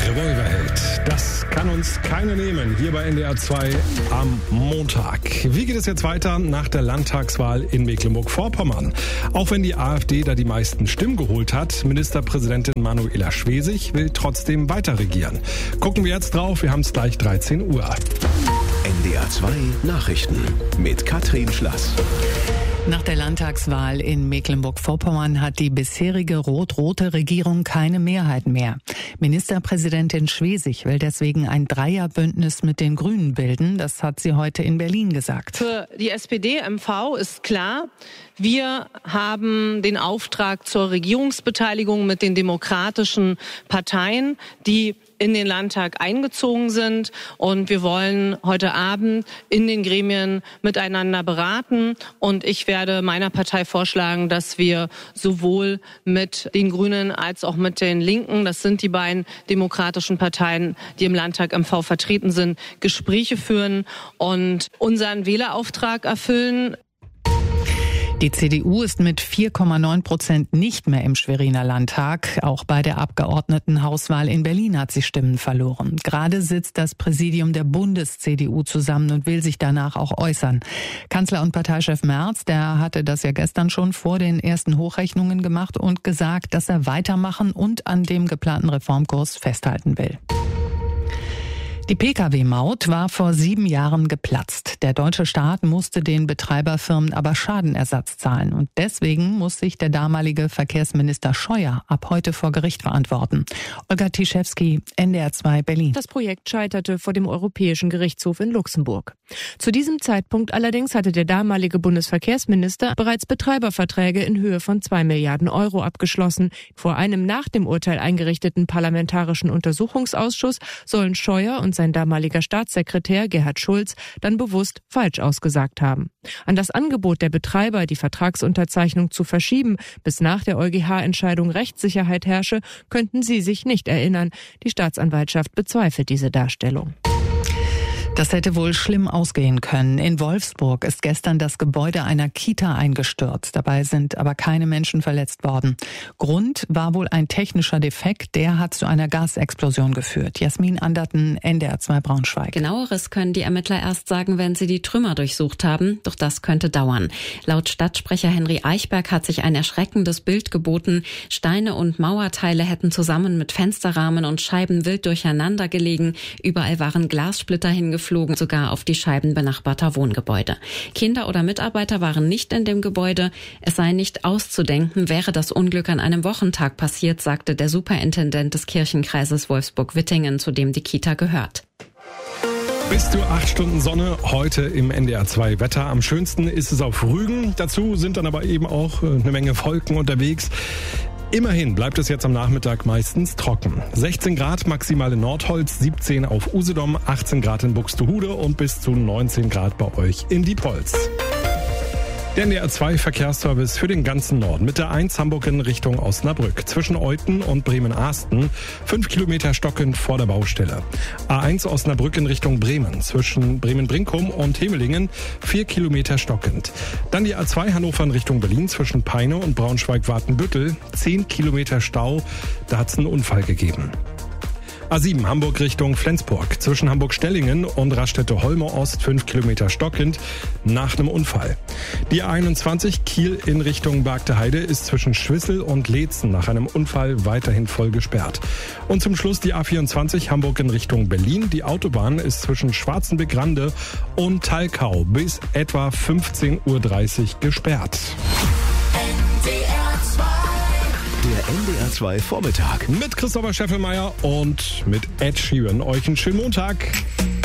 Revolverheld, das kann uns keiner nehmen, hier bei NDR 2 am Montag. Wie geht es jetzt weiter nach der Landtagswahl in Mecklenburg-Vorpommern? Auch wenn die AfD da die meisten Stimmen geholt hat, Ministerpräsidentin Manuela Schwesig will trotzdem weiter regieren. Gucken wir jetzt drauf, wir haben es gleich 13 Uhr. NDR 2 Nachrichten mit Katrin Schlass. Nach der Landtagswahl in Mecklenburg-Vorpommern hat die bisherige rot-rote Regierung keine Mehrheit mehr. Ministerpräsidentin Schwesig will deswegen ein Dreierbündnis mit den Grünen bilden. Das hat sie heute in Berlin gesagt. Für die SPD-MV ist klar, wir haben den Auftrag zur Regierungsbeteiligung mit den demokratischen Parteien, die in den Landtag eingezogen sind. Und wir wollen heute Abend in den Gremien miteinander beraten. Und ich werde meiner Partei vorschlagen, dass wir sowohl mit den Grünen als auch mit den Linken, das sind die beiden demokratischen Parteien, die im Landtag MV vertreten sind, Gespräche führen und unseren Wählerauftrag erfüllen. Die CDU ist mit 4,9% nicht mehr im Schweriner Landtag. Auch bei der Abgeordnetenhauswahl in Berlin hat sie Stimmen verloren. Gerade sitzt das Präsidium der Bundes-CDU zusammen und will sich danach auch äußern. Kanzler und Parteichef Merz, der hatte das ja gestern schon vor den ersten Hochrechnungen gemacht und gesagt, dass er weitermachen und an dem geplanten Reformkurs festhalten will. Die Pkw-Maut war vor 7 Jahren geplatzt. Der deutsche Staat musste den Betreiberfirmen aber Schadenersatz zahlen. Und deswegen muss sich der damalige Verkehrsminister Scheuer ab heute vor Gericht verantworten. Olga Tischewski, NDR 2 Berlin. Das Projekt scheiterte vor dem Europäischen Gerichtshof in Luxemburg. Zu diesem Zeitpunkt allerdings hatte der damalige Bundesverkehrsminister bereits Betreiberverträge in Höhe von 2 Milliarden Euro abgeschlossen. Vor einem nach dem Urteil eingerichteten parlamentarischen Untersuchungsausschuss sollen Scheuer und sein damaliger Staatssekretär Gerhard Schulz dann bewusst falsch ausgesagt haben. An das Angebot der Betreiber, die Vertragsunterzeichnung zu verschieben, bis nach der EuGH-Entscheidung Rechtssicherheit herrsche, könnten sie sich nicht erinnern. Die Staatsanwaltschaft bezweifelt diese Darstellung. Das hätte wohl schlimm ausgehen können. In Wolfsburg ist gestern das Gebäude einer Kita eingestürzt. Dabei sind aber keine Menschen verletzt worden. Grund war wohl ein technischer Defekt. Der hat zu einer Gasexplosion geführt. Jasmin Anderten, NDR 2 Braunschweig. Genaueres können die Ermittler erst sagen, wenn sie die Trümmer durchsucht haben. Doch das könnte dauern. Laut Stadtsprecher Henry Eichberg hat sich ein erschreckendes Bild geboten. Steine und Mauerteile hätten zusammen mit Fensterrahmen und Scheiben wild durcheinander gelegen. Überall waren Glassplitter hingeflogen, sogar auf die Scheiben benachbarter Wohngebäude. Kinder oder Mitarbeiter waren nicht in dem Gebäude. Es sei nicht auszudenken, wäre das Unglück an einem Wochentag passiert, sagte der Superintendent des Kirchenkreises Wolfsburg-Wittingen, zu dem die Kita gehört. Bis zu 8 Stunden Sonne heute im NDR 2 Wetter. Am schönsten ist es auf Rügen. Dazu sind dann aber eben auch eine Menge Wolken unterwegs. Immerhin bleibt es jetzt am Nachmittag meistens trocken. 16 Grad maximal in Nordholz, 17 auf Usedom, 18 Grad in Buxtehude und bis zu 19 Grad bei euch in Diepholz. Der NDR 2 Verkehrsservice für den ganzen Norden mit der 1 Hamburg in Richtung Osnabrück. Zwischen Euthen und Bremen-Ahsten 5 Kilometer stockend vor der Baustelle. A1 Osnabrück in Richtung Bremen. Zwischen Bremen-Brinkum und Hemelingen 4 Kilometer stockend. Dann die A2 Hannover in Richtung Berlin zwischen Peine und Braunschweig-Watenbüttel. 10 Kilometer Stau. Da hat es einen Unfall gegeben. A7 Hamburg Richtung Flensburg. Zwischen Hamburg-Stellingen und Raststätte-Holme Ost 5 Kilometer stockend nach einem Unfall. Die A21 Kiel in Richtung Bargteheide ist zwischen Schwissel und Leetzen nach einem Unfall weiterhin voll gesperrt. Und zum Schluss die A24 Hamburg in Richtung Berlin. Die Autobahn ist zwischen Schwarzenbeck-Rande und Thalkau bis etwa 15:30 Uhr gesperrt. Der NDR 2 Vormittag. Mit Christopher Scheffelmeier und mit Ed Sheeran. Euch einen schönen Montag.